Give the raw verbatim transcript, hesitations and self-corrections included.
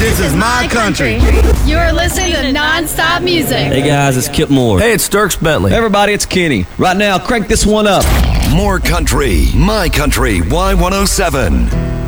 This is my country. You're listening to Non-Stop Music. Hey guys, it's Kip Moore. Hey, it's Dierks Bentley. Hey everybody, it's Kenny. Right now, crank this one up. More country, my country, Y one oh seven.